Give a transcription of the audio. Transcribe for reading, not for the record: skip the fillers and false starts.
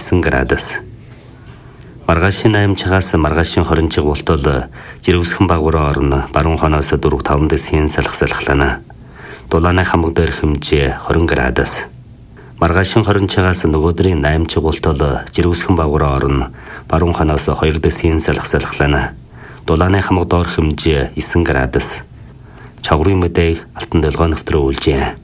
9 градус. Маргаашийн 8-чаас маргаашийн 20 болтол жирэмсхэн багвараа орно. Баруун хоноос 4-5 дэсийн салхална. Дулааны хамаг дээр хэмжээ 20 градус. Маргаашийн 20-чаас нөгөөдрийн 8 болтол жирэмсхэн багвараа орно. Баруун хоноос 2 дэсийн салхална. Дулааны хамаг доор хэмжээ 9 градус. Чаврын мэдээг Алтан долгоо нэвтрүүлжээ.